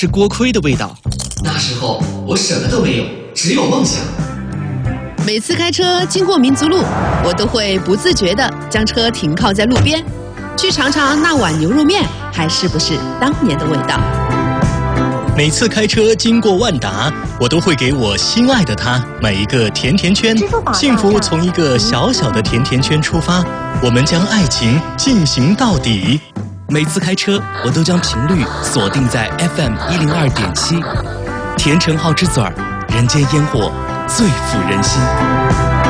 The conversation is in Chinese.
是锅盔的味道。 那时候我什么都没有，只有梦想。 每次开车经过民族路，我都会不自觉地将车停靠在路边，去尝尝那碗牛肉面还是不是当年的味道。 每次开车经过万达，我都会给我心爱的他买一个甜甜圈。幸福从一个小小的甜甜圈出发，我们将爱情进行到底。 每次开车，我都将频率锁定在 FM 102.7，甜橙好之嘴儿，人间烟火最抚人心。